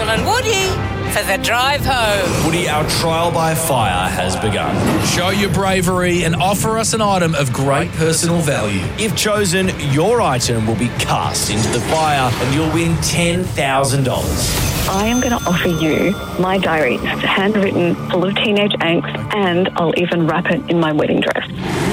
Will and Woody for the drive home. Woody, our trial by fire has begun. Show your bravery and offer us an item of great personal value. If chosen, your item will be cast into the fire and you'll win $10,000. I am going to offer you my diary. It's handwritten, full of teenage angst, and I'll even wrap it in my wedding dress.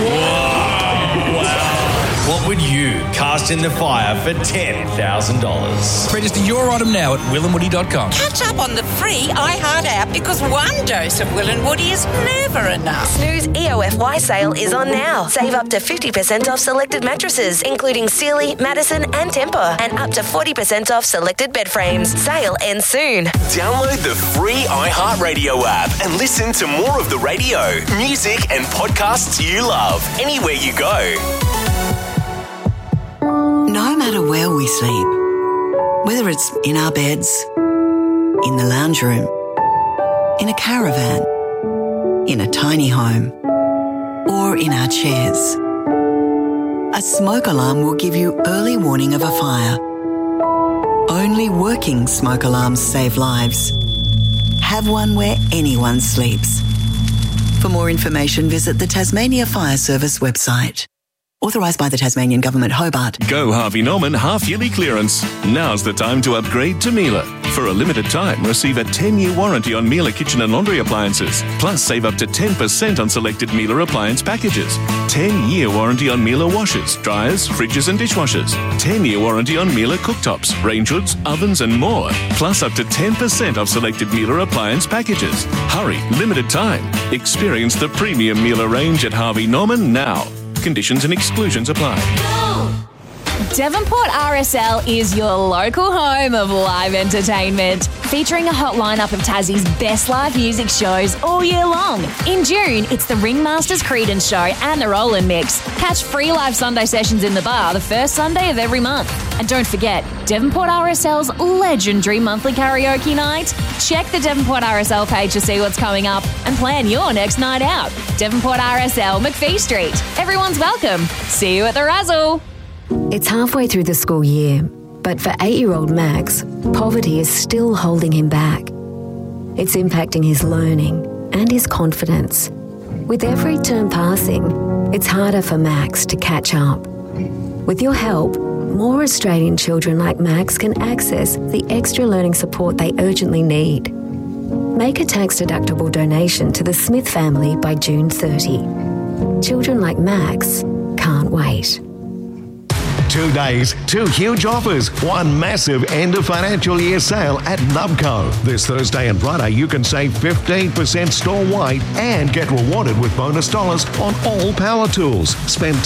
Wow. What would you cast in the fire for $10,000? Register your item now at willandwoody.com. Catch up on the free iHeart app because one dose of Will and Woody is never enough. Snooze EOFY sale is on now. Save up to 50% off selected mattresses, including Sealy, Madison and Tempur, and up to 40% off selected bed frames. Sale ends soon. Download the free iHeartRadio app and listen to more of the radio, music and podcasts you love anywhere you go. No matter where we sleep, whether it's in our beds, in the lounge room, in a caravan, in a tiny home, or in our chairs, a smoke alarm will give you early warning of a fire. Only working smoke alarms save lives. Have one where anyone sleeps. For more information, visit the Tasmania Fire Service website. Authorised by the Tasmanian Government, Hobart. Go Harvey Norman half-yearly clearance. Now's the time to upgrade to Miele. For a limited time, receive a 10-year warranty on Miele kitchen and laundry appliances. Plus, save up to 10% on selected Miele appliance packages. 10-year warranty on Miele washers, dryers, fridges and dishwashers. 10-year warranty on Miele cooktops, range hoods, ovens and more. Plus, up to 10% off selected Miele appliance packages. Hurry, limited time. Experience the premium Miele range at Harvey Norman now. Conditions and exclusions apply. Devonport RSL is your local home of live entertainment, featuring a hot lineup of Tassie's best live music shows all year long. In June, it's the Ringmasters Creedence Show and the Roland Mix. Catch free live Sunday sessions in the bar the first Sunday of every month. And don't forget, Devonport RSL's legendary monthly karaoke night. Check the Devonport RSL page to see what's coming up and plan your next night out. Devonport RSL, McPhee Street. Everyone's welcome. See you at the Razzle. It's halfway through the school year, but for 8-year-old Max, poverty is still holding him back. It's impacting his learning and his confidence. With every term passing, it's harder for Max to catch up. With your help, more Australian children like Max can access the extra learning support they urgently need. Make a tax-deductible donation to the Smith family by June 30. Children like Max can't wait. 2 days, 2 huge offers, one massive end of financial year sale at Nubco. This Thursday and Friday, you can save 15% store-wide and get rewarded with bonus dollars on all power tools. Spend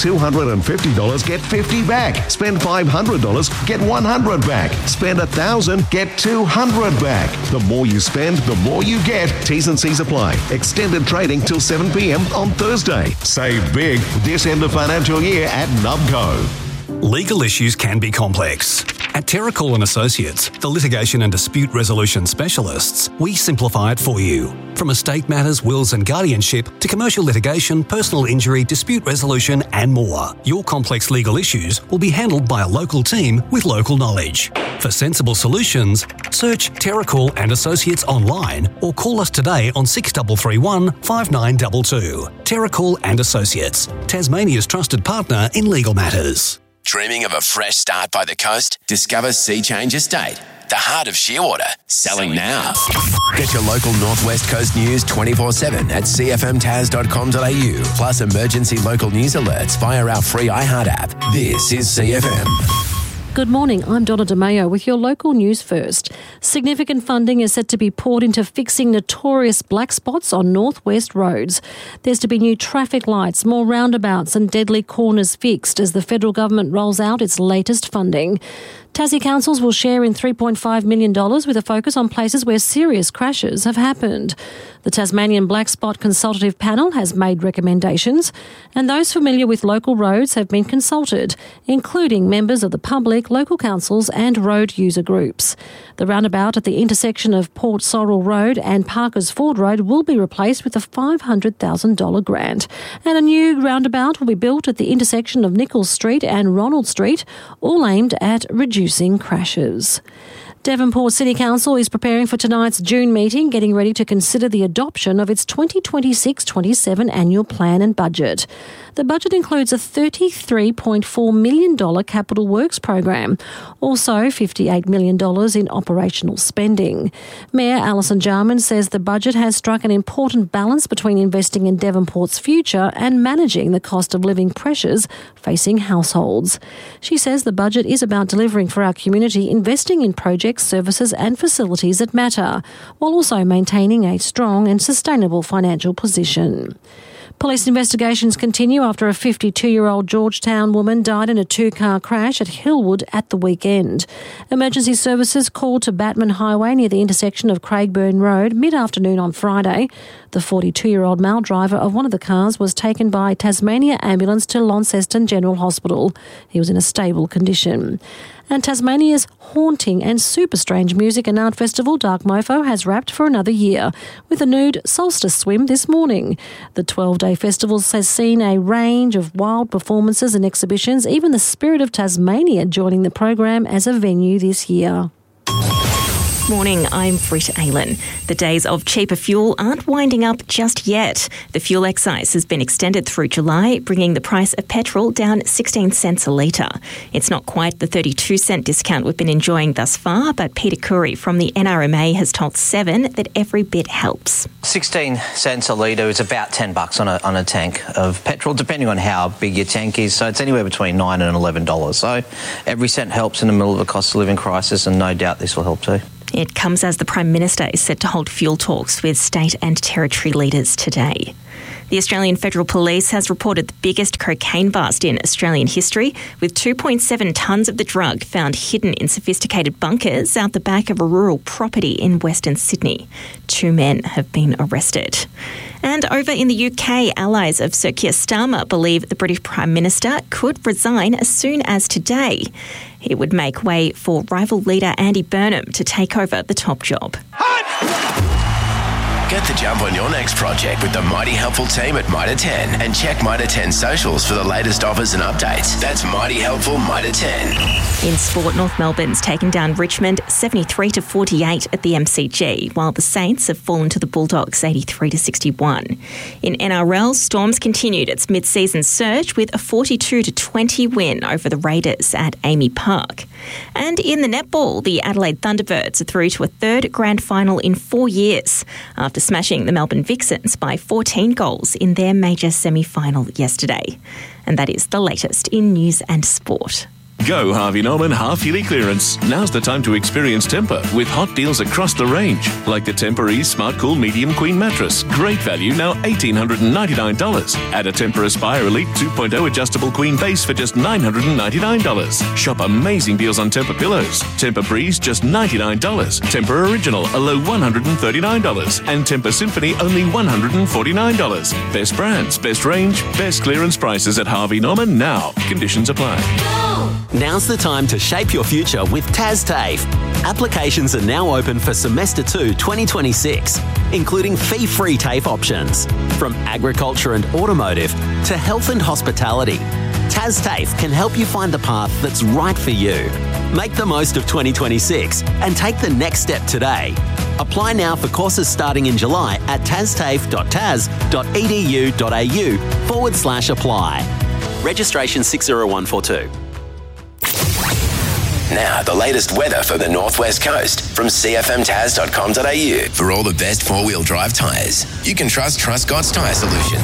$250, get $50 back. Spend $500, get $100 back. Spend $1,000, get $200 back. The more you spend, the more you get. T's and C's apply. Extended trading till 7 p.m. on Thursday. Save big this end of financial year at Nubco. Legal issues can be complex. At Terracall & Associates, the litigation and dispute resolution specialists, we simplify it for you. From estate matters, wills and guardianship to commercial litigation, personal injury, dispute resolution and more. Your complex legal issues will be handled by a local team with local knowledge. For sensible solutions, search Terracall & Associates online or call us today on 6331 5922. Terracall & Associates, Tasmania's trusted partner in legal matters. Dreaming of a fresh start by the coast? Discover Sea Change Estate, the heart of Shearwater. Selling now. Get your local Northwest Coast news 24/7 at cfmtas.com.au. Plus emergency local news alerts via our free iHeart app. This is CFM. Good morning, I'm Donna DeMayo with your local news first. Significant funding is set to be poured into fixing notorious black spots on northwest roads. There's to be new traffic lights, more roundabouts and deadly corners fixed as the federal government rolls out its latest funding. Tassie councils will share in $3.5 million with a focus on places where serious crashes have happened. The Tasmanian Black Spot Consultative Panel has made recommendations, and those familiar with local roads have been consulted, including members of the public, local councils and road user groups. The roundabout at the intersection of Port Sorrel Road and Parkers Ford Road will be replaced with a $500,000 grant, and a new roundabout will be built at the intersection of Nichols Street and Ronald Street, all aimed at reducing crashes. Devonport City Council is preparing for tonight's June meeting, getting ready to consider the adoption of its 2026-27 annual plan and budget. The budget includes a $33.4 million capital works program, also $58 million in operational spending. Mayor Alison Jarman says the budget has struck an important balance between investing in Devonport's future and managing the cost of living pressures facing households. She says the budget is about delivering for our community, investing in projects, services and facilities that matter, while also maintaining a strong and sustainable financial position. Police investigations continue after a 52-year-old Georgetown woman died in a two-car crash at Hillwood at the weekend. Emergency services called to Batman Highway near the intersection of Craigburn Road mid-afternoon on Friday. The 42-year-old male driver of one of the cars was taken by Tasmania Ambulance to Launceston General Hospital. He was in a stable condition. And Tasmania's haunting and super strange music and art festival, Dark Mofo, has wrapped for another year with a nude solstice swim this morning. The 12-day festival has seen a range of wild performances and exhibitions, even the Spirit of Tasmania joining the program as a venue this year. Morning, I'm Britt Aylan. The days of cheaper fuel aren't winding up just yet. The fuel excise has been extended through July, bringing the price of petrol down 16 cents a litre. It's not quite the 32-cent discount we've been enjoying thus far, but Peter Curry from the NRMA has told Seven that every bit helps. 16 cents a litre is about $10 on a tank of petrol, depending on how big your tank is. So it's anywhere between $9 and $11. So every cent helps in the middle of a cost of living crisis, and no doubt this will help too. It comes as the Prime Minister is set to hold fuel talks with state and territory leaders today. The Australian Federal Police has reported the biggest cocaine bust in Australian history, with 2.7 tonnes of the drug found hidden in sophisticated bunkers out the back of a rural property in Western Sydney. 2 men have been arrested. And over in the UK, allies of Sir Keir Starmer believe the British Prime Minister could resign as soon as today. It would make way for rival leader Andy Burnham to take over the top job. Get the jump on your next project with the Mighty Helpful team at Mitre 10 and check Mitre 10 socials for the latest offers and updates. That's Mighty Helpful Mitre 10. In sport, North Melbourne's taken down Richmond 73-48 at the MCG, while the Saints have fallen to the Bulldogs 83-61. In NRL, Storms continued its mid-season surge with a 42-20 win over the Raiders at Amy Park. And in the netball, the Adelaide Thunderbirds are through to a third grand final in 4 years after smashing the Melbourne Vixens by 14 goals in their major semi-final yesterday. And that is the latest in news and sport. Go Harvey Norman half-yearly clearance. Now's the time to experience Tempur with hot deals across the range. Like the Tempur Ease Smart Cool Medium Queen Mattress. Great value, now $1,899. Add a Tempur Aspire Elite 2.0 adjustable queen base for just $999. Shop amazing deals on Tempur pillows. Tempur Breeze, just $99. Tempur Original, a low $139. And Tempur Symphony, only $149. Best brands, best range, best clearance prices at Harvey Norman now. Conditions apply. Now's the time to shape your future with TASTAFE. Applications are now open for Semester 2 2026, including fee-free TAFE options. From agriculture and automotive to health and hospitality, TASTAFE can help you find the path that's right for you. Make the most of 2026 and take the next step today. Apply now for courses starting in July at tastafe.tas.edu.au/apply. Registration 60142. Now, the latest weather for the Northwest Coast from cfmtas.com.au. For all the best four-wheel drive tyres, you can trust Truscott's Tyre Solution.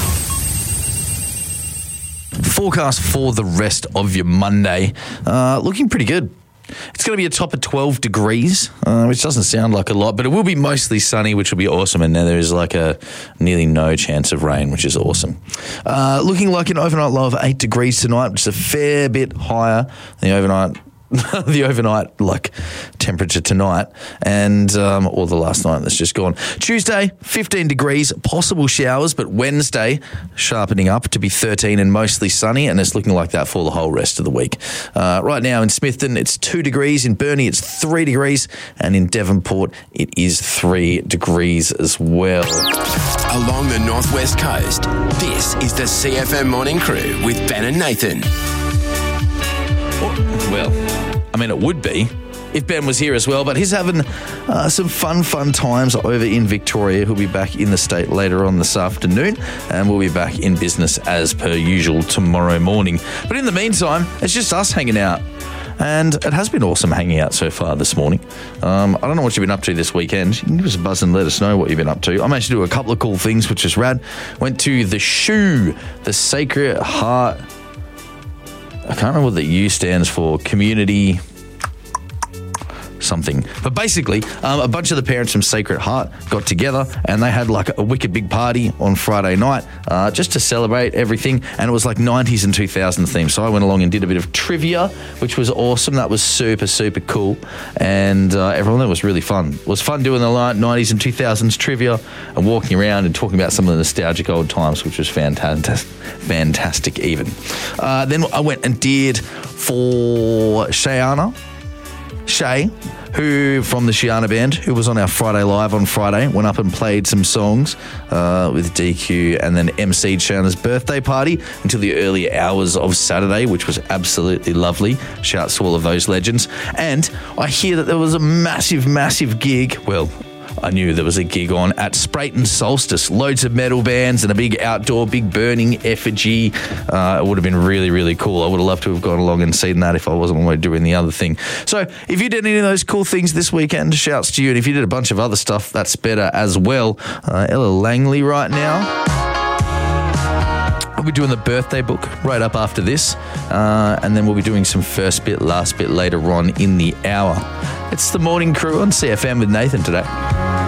Forecast for the rest of your Monday. Looking pretty good. It's going to be a top of 12 degrees, which doesn't sound like a lot, but it will be mostly sunny, which will be awesome. And now there is like a nearly no chance of rain, which is awesome. Looking like an overnight low of 8 degrees tonight, which is a fair bit higher than the overnight like temperature tonight and or the last night that's just gone. Tuesday 15 degrees, possible showers, but Wednesday sharpening up to be 13 and mostly sunny, and it's looking like that for the whole rest of the week. Right now in Smithton it's 2 degrees, in Burnie it's 3 degrees, and in Devonport it is 3 degrees as well. Along the Northwest Coast, this is the CFM Morning Crew with Ben and Nathan. Well, I mean, it would be if Ben was here as well. But he's having some fun times over in Victoria. He'll be back in the state later on this afternoon, and we'll be back in business as per usual tomorrow morning. But in the meantime, it's just us hanging out. And it has been awesome hanging out so far this morning. I don't know what you've been up to this weekend. You can give us a buzz and let us know what you've been up to. I managed to do a couple of cool things, which is rad. Went to the SHU, the Sacred Heart. I can't remember what the U stands for. Community something. But basically, a bunch of the parents from Sacred Heart got together and they had like a wicked big party on Friday night just to celebrate everything. And it was like 90s and 2000s theme. So I went along and did a bit of trivia, which was awesome. That was super cool. And everyone, that was really fun. It was fun doing the 90s and 2000s trivia and walking around and talking about some of the nostalgic old times, which was fantastic even. Then I went and did for Shay, who from the Shiana Band, who was on our Friday Live on Friday, went up and played some songs with DQ and then MC'd Shayana's birthday party until the early hours of Saturday, which was absolutely lovely. Shouts to all of those legends. And I hear that there was a massive gig. Well, I knew there was a gig on at Sprayton Solstice. Loads of metal bands and a big outdoor, big burning effigy. It would have been really cool. I would have loved to have gone along and seen that if I wasn't always doing the other thing. So if you did any of those cool things this weekend, shouts to you. And if you did a bunch of other stuff, that's better as well. Ella Langley right now. We'll be doing the birthday book right up after this. And then we'll be doing some first bit, last bit later on in the hour. It's the morning crew on CFM with Nathan today.